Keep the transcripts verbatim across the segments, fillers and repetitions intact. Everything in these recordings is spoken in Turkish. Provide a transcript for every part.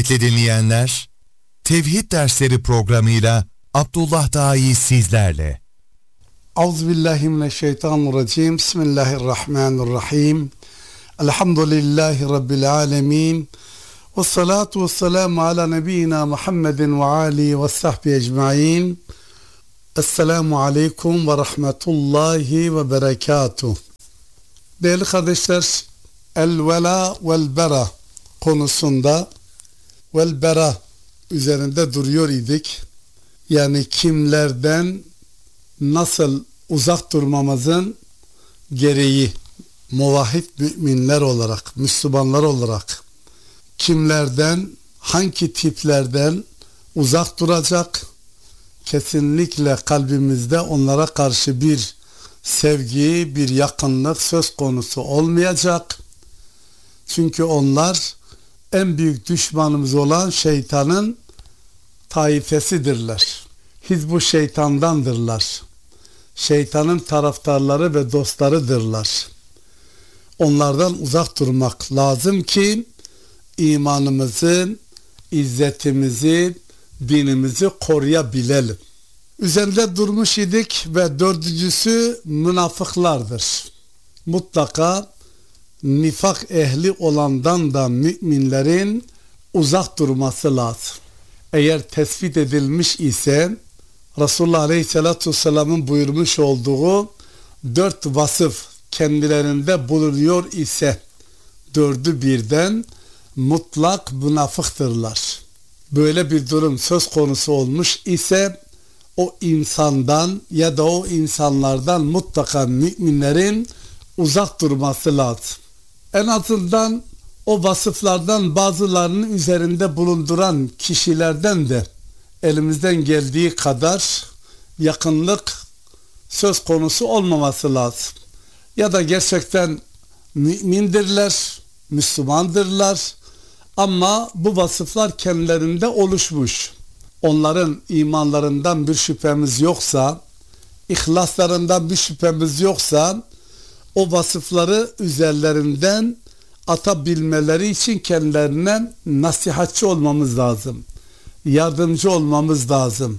Kıymetli dinleyenler, Tevhid Dersleri programıyla Abdullah Dai sizlerle. Euzubillahimineşşeytanirracim. Bismillahirrahmanirrahim. Elhamdülillahi Rabbil alemin. Ve salatu ve selamu ala nebiyyina Muhammedin ve alihi ve sahbihi ecma'in. Esselamu aleyküm ve rahmetullahi ve berekatuh. Değerli kardeşler, el-vela vel-bera konusunda vel-bera üzerinde duruyor idik. Yani kimlerden nasıl uzak durmamızın gereği, muvahhid müminler olarak, Müslümanlar olarak kimlerden, hangi tiplerden uzak duracak, kesinlikle kalbimizde onlara karşı bir sevgi, bir yakınlık söz konusu olmayacak. Çünkü onlar en büyük düşmanımız olan şeytanın taifesidirler. Hizbu şeytandandırlar. Şeytanın taraftarları ve dostlarıdırlar. Onlardan uzak durmak lazım ki imanımızı, izzetimizi, dinimizi koruyabilelim. Üzerinde durmuş idik ve dördüncüsü münafıklardır. Mutlaka nifak ehli olandan da müminlerin uzak durması lazım. Eğer tespit edilmiş ise Resulullah Aleyhisselatü Vesselam'ın buyurmuş olduğu dört vasıf kendilerinde bulunuyor ise dördü birden mutlak münafıktırlar. Böyle bir durum söz konusu olmuş ise o insandan ya da o insanlardan mutlaka müminlerin uzak durması lazım. En azından o vasıflardan bazılarının üzerinde bulunduran kişilerden de elimizden geldiği kadar yakınlık söz konusu olmaması lazım. Ya da gerçekten mümindirler, Müslümandırlar ama bu vasıflar kendilerinde oluşmuş. Onların imanlarından bir şüphemiz yoksa, ihlaslarından bir şüphemiz yoksa o vasıfları üzerlerinden atabilmeleri için kendilerine nasihatçi olmamız lazım. Yardımcı olmamız lazım.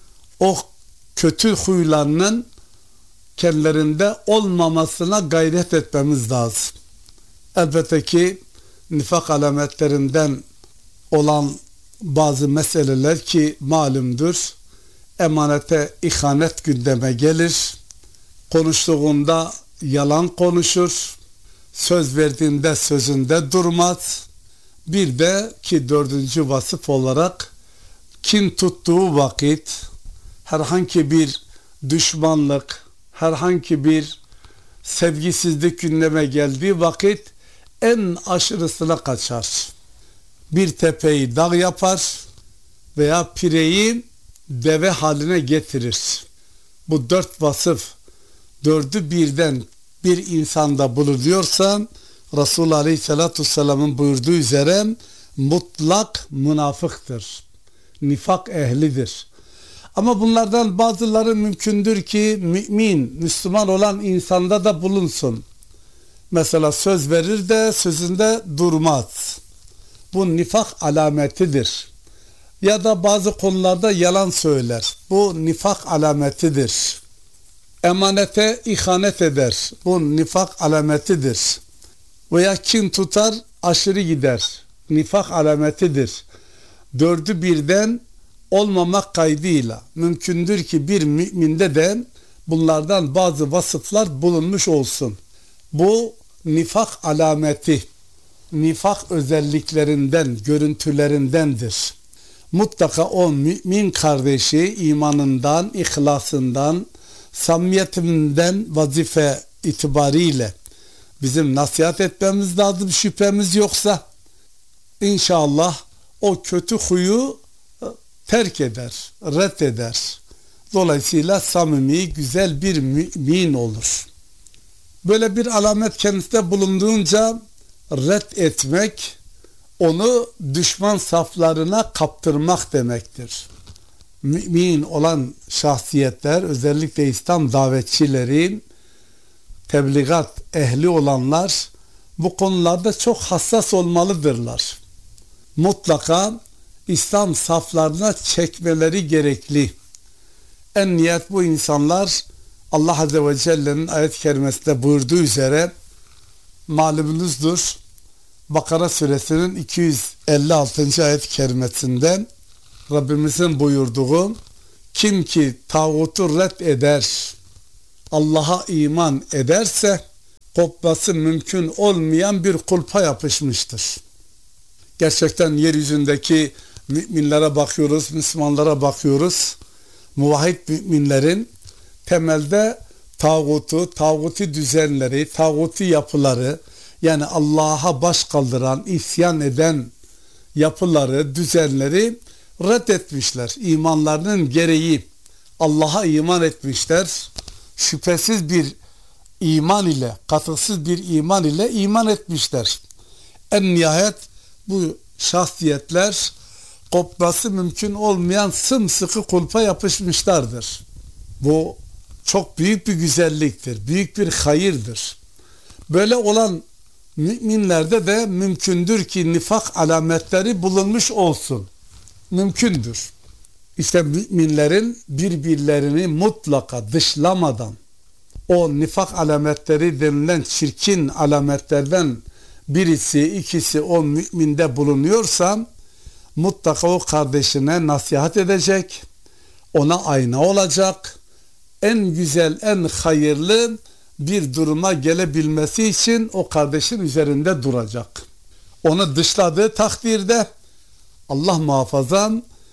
O kötü huylarının kendilerinde olmamasına gayret etmemiz lazım. Elbette ki nifak alametlerinden olan bazı meseleler ki malumdur. Emanete ihanet gündeme gelir. Konuştuğunda yalan konuşur. Söz verdiğinde sözünde durmaz. Bir de ki dördüncü vasıf olarak kin tuttuğu vakit herhangi bir düşmanlık, herhangi bir sevgisizlik gündeme geldiği vakit en aşırısına kaçar. Bir tepeyi dağ yapar veya pireyi deve haline getirir. Bu dört vasıf dördü birden bir insanda bulunuyorsa Resulullah Aleyhisselatü Vesselam'ın buyurduğu üzere mutlak münafıktır. Nifak ehlidir. Ama bunlardan bazıları mümkündür ki mümin, Müslüman olan insanda da bulunsun. Mesela söz verir de sözünde durmaz. Bu nifak alametidir. Ya da bazı konularda yalan söyler. Bu nifak alametidir. Emanete ihanet eder. Bu nifak alametidir. Veya kin tutar, aşırı gider. Nifak alametidir. Dördü birden olmamak kaydıyla mümkündür ki bir müminde de bunlardan bazı vasıflar bulunmuş olsun. Bu nifak alameti, nifak özelliklerinden, görüntülerindendir. Mutlaka o mümin kardeşi imanından, ihlasından, samimiyetinden vazife itibariyle bizim nasihat etmemiz lazım şüphemiz yoksa inşallah o kötü huyu terk eder, reddeder. Dolayısıyla samimi, güzel bir mümin olur. Böyle bir alamet kendisinde bulunduğunca red etmek, onu düşman saflarına kaptırmak demektir. Mümin olan şahsiyetler, özellikle İslam davetçileri, tebligat ehli olanlar bu konularda çok hassas olmalıdırlar. mutlaka İslam saflarına çekmeleri gerekli. En nihayet bu insanlar Allah Azze ve Celle'nin ayet-i kerimesinde buyurduğu üzere malumunuzdur. Bakara suresinin iki yüz elli altıncı ayet-i kerimesinden Rabbimizin buyurduğu, kim ki tağutu red eder, Allah'a iman ederse kopması mümkün olmayan bir kulpa yapışmıştır. Gerçekten yeryüzündeki müminlere bakıyoruz, Müslümanlara bakıyoruz. Muvahhid müminlerin temelde tağutu, tağuti düzenleri, tağuti yapıları, yani Allah'a baş kaldıran, isyan eden yapıları, düzenleri reddetmişler. İmanlarının gereği Allah'a iman etmişler. Şüphesiz bir iman ile, katılsız bir iman ile iman etmişler. En nihayet bu şahsiyetler kopması mümkün olmayan sımsıkı kulpa yapışmışlardır. Bu çok büyük bir güzelliktir, büyük bir hayırdır. Böyle olan müminlerde de mümkündür ki nifak alametleri bulunmuş olsun. Mümkündür. İşte müminlerin birbirlerini mutlaka dışlamadan o nifak alametleri denilen çirkin alametlerden birisi, ikisi o müminde bulunuyorsa mutlaka o kardeşine nasihat edecek, ona ayna olacak, en güzel, en hayırlı bir duruma gelebilmesi için o kardeşin üzerinde duracak. Onu dışladığı takdirde Allah muhafaza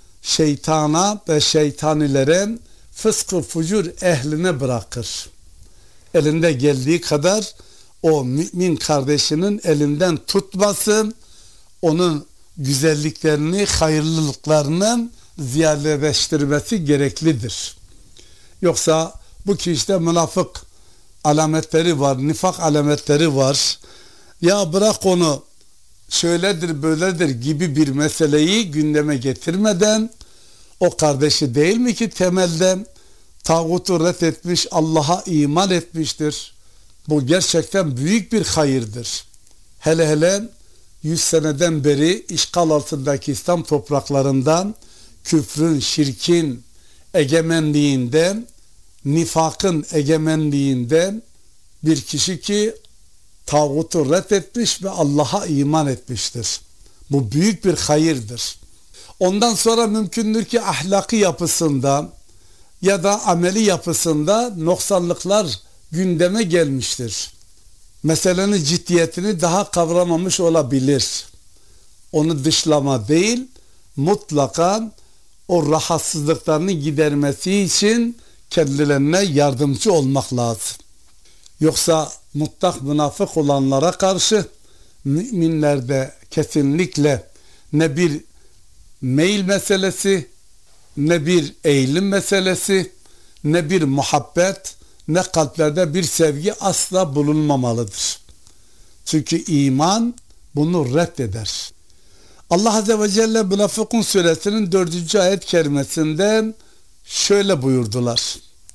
şeytana ve şeytanilere, fıskı fucur ehline bırakır. Elinde geldiği kadar o mümin kardeşinin elinden tutmasın, onun güzelliklerini, hayırlılıklarını ziyadeleştirmesi gereklidir. Yoksa bu kişide münafık alametleri var, nifak alametleri var. Ya bırak onu, şöyledir böyledir gibi bir meseleyi gündeme getirmeden o kardeşi değil mi ki temelde tağutu reddetmiş, Allah'a iman etmiştir. Bu gerçekten büyük bir hayırdır. Hele hele yüz seneden beri işgal altındaki İslam topraklarından küfrün, şirkin egemenliğinde, nifakın egemenliğinde bir kişi ki tağutu reddetmiş ve Allah'a iman etmiştir. Bu büyük bir hayırdır. Ondan sonra mümkündür ki ahlaki yapısında ya da ameli yapısında noksanlıklar gündeme gelmiştir. Meselenin ciddiyetini daha kavramamış olabilir. Onu dışlama değil, mutlaka o rahatsızlıklarını gidermesi için kendilerine yardımcı olmak lazım. Yoksa mutlak münafık olanlara karşı müminlerde kesinlikle ne bir meyil meselesi, ne bir eğilim meselesi, ne bir muhabbet, ne kalplerde bir sevgi asla bulunmamalıdır. Çünkü iman bunu reddeder. Allah Azze ve Celle Münafıkun suresinin dördüncü ayet kerimesinden şöyle buyurdular.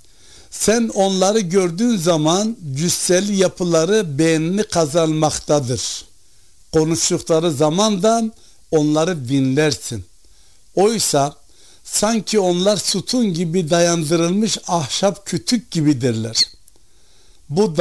Sen onları gördüğün zaman cüsseli yapıları beğenini kazanmaktadır. Konuştukları zaman da onları dinlersin. Oysa sanki onlar sütun gibi dayandırılmış ahşap kütük gibidirler. Bu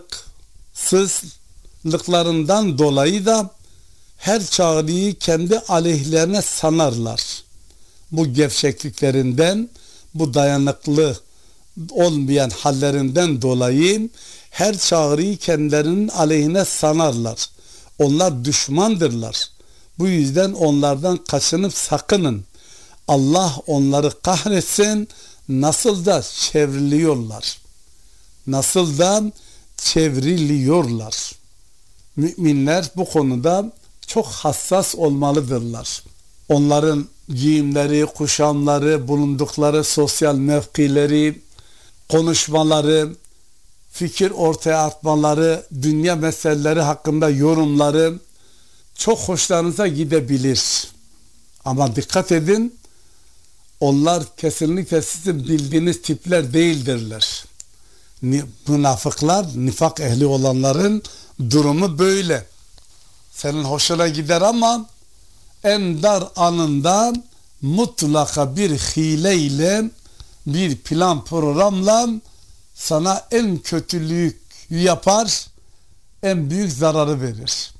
dayanıksızlıklarından dolayı da her çağrıyı kendi aleyhlerine sanarlar. Bu gevşekliklerinden, bu dayanıklı olmayan hallerinden dolayı her çağrıyı kendilerinin aleyhine sanarlar. Onlar düşmandırlar. Bu yüzden onlardan kaçınıp sakının. Allah onları kahretsin, nasıl da çevriliyorlar. Nasıl da çevriliyorlar. Müminler bu konuda çok hassas olmalıdırlar. Onların giyimleri, kuşamları, bulundukları sosyal mevkileri, konuşmaları, fikir ortaya atmaları, dünya meseleleri hakkında yorumları çok hoşlarınıza gidebilir. Ama dikkat edin, onlar kesinlikle sizin bildiğiniz tipler değildirler. Münafıklar, nifak ehli olanların durumu böyle. Senin hoşuna gider ama en dar anından mutlaka bir hileyle, bir plan programla sana en kötülük yapar, en büyük zararı verir.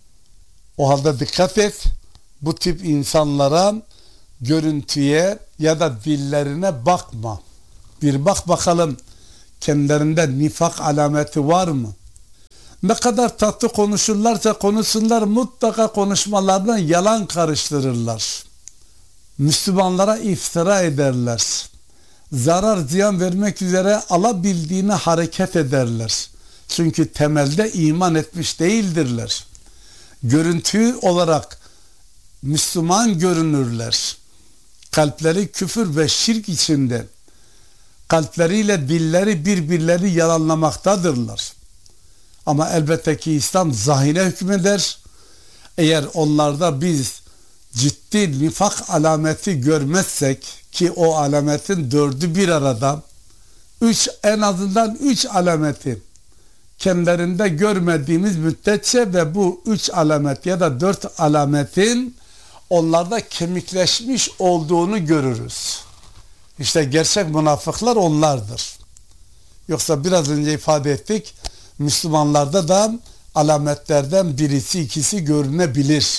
O halde dikkat et, bu tip insanlara görüntüye ya da dillerine bakma. Bir bak bakalım kendilerinde nifak alameti var mı? Ne kadar tatlı konuşurlarsa konuşsunlar, mutlaka konuşmalarından yalan karıştırırlar. Müslümanlara iftira ederler. Zarar ziyan vermek üzere alabildiğine hareket ederler. Çünkü temelde iman etmiş değildirler. Görüntü olarak Müslüman görünürler. Kalpleri küfür ve şirk içinde. Kalpleriyle dilleri birbirlerini yalanlamaktadırlar. Ama elbette ki İslam zahire hükmeder. Eğer onlarda biz ciddi nifak alameti görmezsek, ki o alametin dördü bir arada, üç, en azından üç alameti kendilerinde görmediğimiz müddetçe ve bu üç alamet ya da dört alametin onlarda kemikleşmiş olduğunu görürüz. İşte gerçek münafıklar onlardır. Yoksa biraz önce ifade ettik, Müslümanlarda da alametlerden birisi ikisi görünebilir.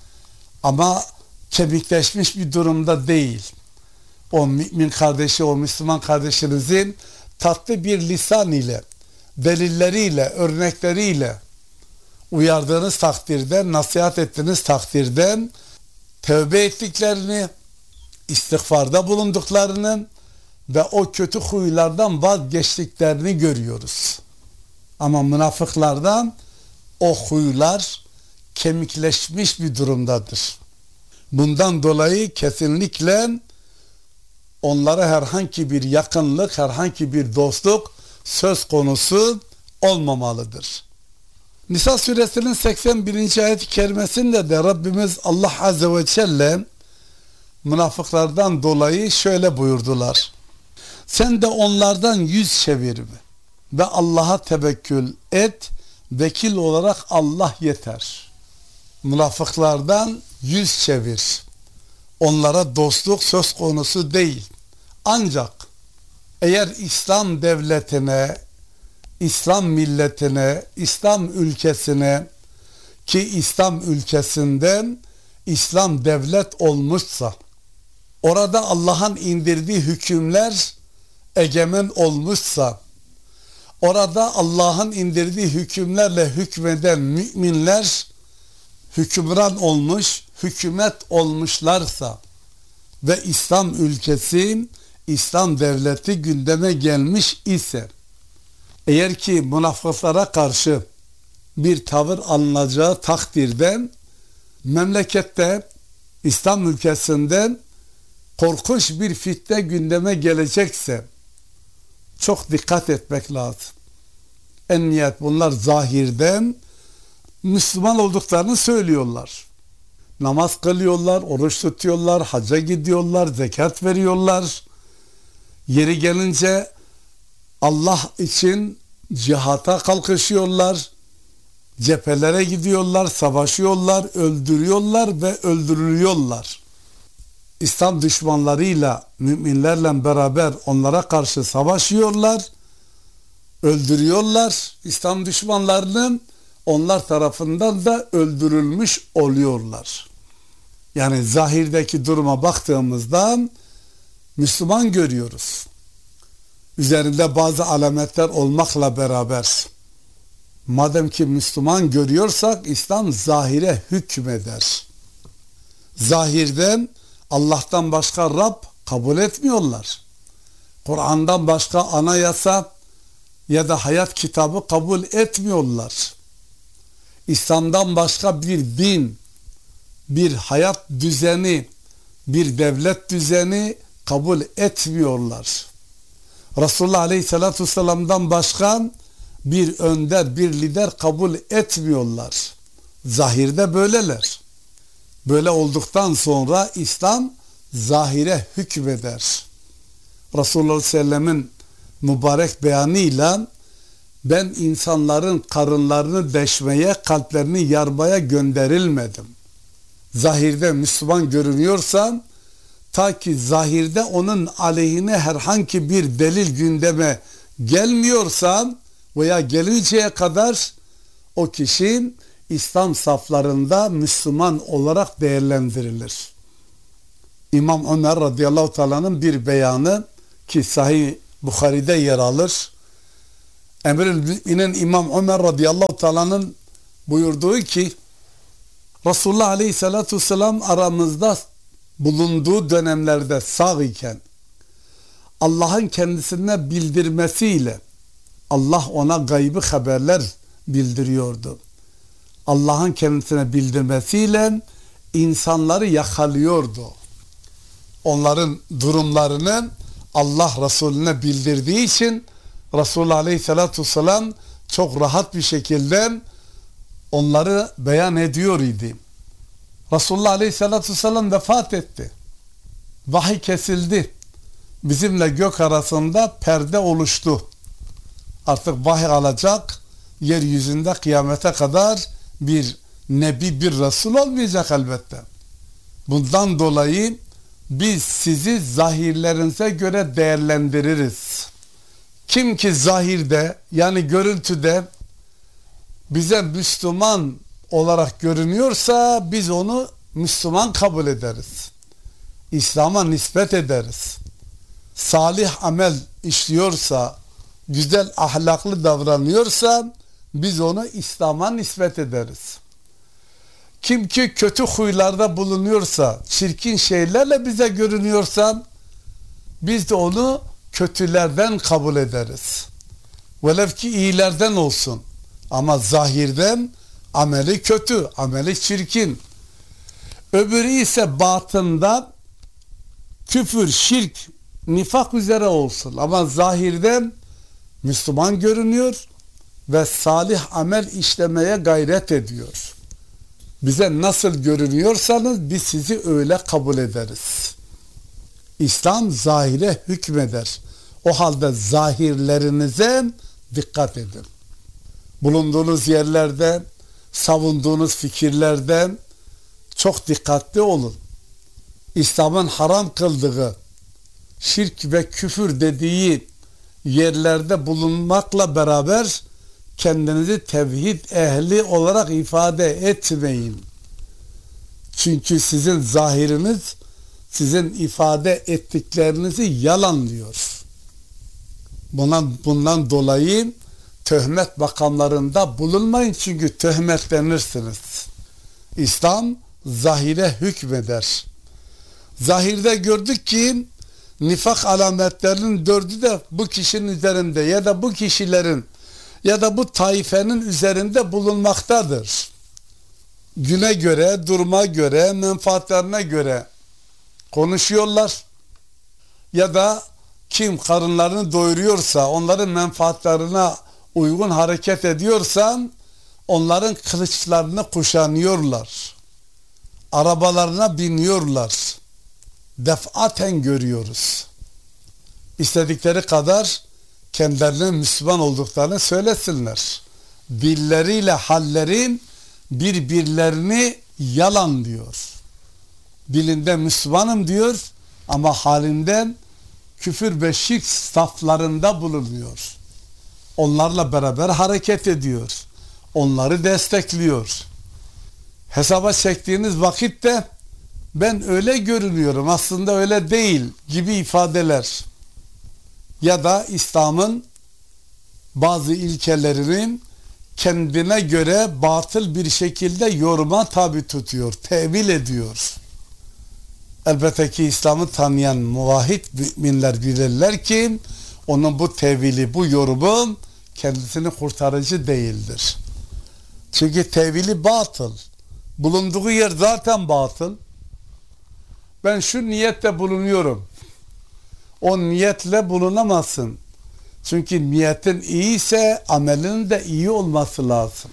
Ama kemikleşmiş bir durumda değil. O mümin kardeşi, o Müslüman kardeşinizin tatlı bir lisan ile, delilleriyle, örnekleriyle uyardığınız takdirde, nasihat ettiğiniz takdirde tövbe ettiklerini, istiğfarda bulunduklarını ve o kötü huylardan vazgeçtiklerini görüyoruz. Ama münafıklardan o huylar kemikleşmiş bir durumdadır. Bundan dolayı kesinlikle onlara herhangi bir yakınlık, herhangi bir dostluk söz konusu olmamalıdır. Nisa suresinin seksen birinci ayet-i kerimesinde de Rabbimiz Allah Azze ve Celle münafıklardan dolayı şöyle buyurdular. Sen de onlardan yüz çevirme ve Allah'a tevekkül et, vekil olarak Allah yeter. Münafıklardan yüz çevir. Onlara dostluk söz konusu değil. Ancak eğer İslam devletine, İslam milletine, İslam ülkesine, ki İslam ülkesinden İslam devlet olmuşsa, orada Allah'ın indirdiği hükümler egemen olmuşsa, orada Allah'ın indirdiği hükümlerle hükmeden müminler hükümran olmuş, hükümet olmuşlarsa ve İslam ülkesi, İslam devleti gündeme gelmiş ise, eğer ki münafıklara karşı bir tavır alınacağı takdirde memlekette, İslam ülkesinden korkunç bir fitne gündeme gelecekse çok dikkat etmek lazım. En nihayet bunlar zahirden Müslüman olduklarını söylüyorlar. Namaz kılıyorlar, oruç tutuyorlar, hacca gidiyorlar, zekat veriyorlar. Yeri gelince Allah için cihata kalkışıyorlar, cephelere gidiyorlar, savaşıyorlar, öldürüyorlar ve öldürülüyorlar. İslam düşmanlarıyla, müminlerle beraber onlara karşı savaşıyorlar, öldürüyorlar. İslam düşmanlarının onlar tarafından da öldürülmüş oluyorlar. Yani zahirdeki duruma baktığımızda Müslüman görüyoruz. Üzerinde bazı alametler olmakla beraber, madem ki Müslüman görüyorsak İslam zahire hükmeder. Zahirden Allah'tan başka Rab kabul etmiyorlar. Kur'an'dan başka anayasa ya da hayat kitabı kabul etmiyorlar. İslam'dan başka bir din, bir hayat düzeni, bir devlet düzeni kabul etmiyorlar. Resulullah Aleyhisselatü Vesselam'dan başka bir önder, bir lider kabul etmiyorlar. Zahirde böyleler. Böyle olduktan sonra İslam zahire hükmeder. Resulullah Aleyhisselam'ın mübarek beyanıyla ben insanların karınlarını deşmeye, kalplerini yarmaya gönderilmedim. zahirde Müslüman görünüyorsan, ta ki zahirde onun aleyhine herhangi bir delil gündeme gelmiyorsan veya gelinceye kadar o kişi İslam saflarında Müslüman olarak değerlendirilir. İmam Ömer radıyallahu teala'nın bir beyanı ki Sahih Bukhari'de yer alır. Emir-ül Mü'minin İmam Ömer radıyallahu teala'nın buyurduğu ki Resulullah aleyhissalatu vesselam aramızda bulunduğu dönemlerde sağ iken Allah'ın kendisine bildirmesiyle Allah ona gaybı haberler bildiriyordu. Allah'ın kendisine bildirmesiyle insanları yakalıyordu. Onların durumlarını Allah Resulüne bildirdiği için Resulullah Aleyhisselatü Vesselam çok rahat bir şekilde onları beyan ediyor idi. Resulullah Aleyhisselatü Vesselam vefat etti. Vahiy kesildi. Bizimle gök arasında perde oluştu. Artık vahiy alacak, yeryüzünde kıyamete kadar bir nebi, bir Resul olmayacak elbette. Bundan dolayı biz sizi zahirlerinize göre değerlendiririz. Kim ki zahirde, yani görüntüde bize Müslüman olarak görünüyorsa biz onu Müslüman kabul ederiz. İslam'a nispet ederiz. Salih amel işliyorsa, güzel ahlaklı davranıyorsa biz onu İslam'a nispet ederiz. Kim ki kötü huylarda bulunuyorsa, çirkin şeylerle bize görünüyorsa biz de onu kötülerden kabul ederiz. Velev ki iyilerden olsun. Ama zahirden ameli kötü, ameli çirkin. Öbürü ise batında küfür, şirk, nifak üzere olsun. Ama zahirden Müslüman görünüyor ve salih amel işlemeye gayret ediyor. Bize nasıl görünüyorsanız biz sizi öyle kabul ederiz. İslam zahire hükmeder. O halde zahirlerinize dikkat edin. Bulunduğunuz yerlerde, savunduğunuz fikirlerde çok dikkatli olun. İslam'ın haram kıldığı şirk ve küfür dediği yerlerde bulunmakla beraber kendinizi tevhid ehli olarak ifade etmeyin. Çünkü sizin zahiriniz sizin ifade ettiklerinizi yalanlıyor. Bundan, bundan dolayı töhmet makamlarında bulunmayın, çünkü töhmetlenirsiniz. İslam zahire hükmeder. Zahirde gördük ki nifak alametlerinin dördü de bu kişinin üzerinde ya da bu kişilerin ya da bu taifenin üzerinde bulunmaktadır. Güne göre, duruma göre, menfaatlerine göre konuşuyorlar. Ya da kim karınlarını doyuruyorsa, onların menfaatlerine uygun hareket ediyorsa onların kılıçlarını kuşanıyorlar. Arabalarına biniyorlar. Defaten görüyoruz. İstedikleri kadar kendilerinin Müslüman olduklarını söylesinler. Dilleriyle halleri birbirlerini yalan diyor. Dilinde Müslümanım diyor ama halinden küfür ve şirk saflarında bulunuyor. Onlarla beraber hareket ediyor. Onları destekliyor. Hesaba çektiğiniz vakitte ben öyle görünüyorum, aslında öyle değil gibi ifadeler ya da İslam'ın bazı ilkelerinin kendine göre batıl bir şekilde yoruma tabi tutuyor, tevil ediyor. Elbette ki İslam'ı tanıyan muvahhid müminler bilirler ki onun bu tevili, bu yorumu kendisini kurtarıcı değildir. Çünkü tevili batıl. Bulunduğu yer zaten batıl. Ben şu niyette bulunuyorum. O niyetle bulunamazsın. Çünkü niyetin iyi ise amelin de iyi olması lazım.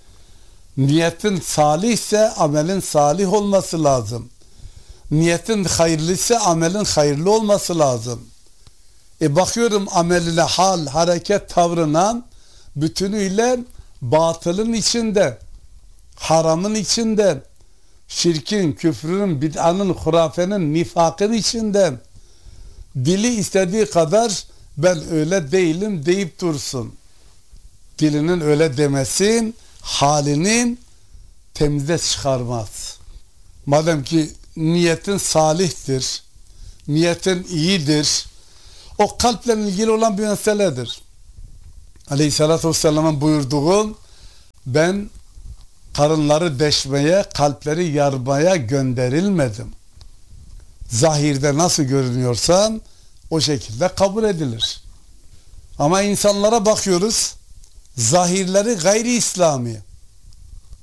Niyetin salih ise amelin salih olması lazım. Niyetin hayırlı ise amelin hayırlı olması lazım. E bakıyorum ameline, hal, hareket, tavrına bütünüyle batılın içinde, haramın içinde, şirkin, küfrün, bid'anın, hurafenin, nifakın içinden dili istediği kadar ben öyle değilim deyip dursun. Dilinin öyle demesin, halinin temize çıkarmaz. Madem ki niyetin salihtir, niyetin iyidir, o kalple ilgili olan bir meseledir. Aleyhissalatü vesselam'ın buyurduğu, ben karınları deşmeye, kalpleri yarmaya gönderilmedim. Zahirde nasıl görünüyorsan o şekilde kabul edilir. Ama insanlara bakıyoruz, zahirleri gayri İslami.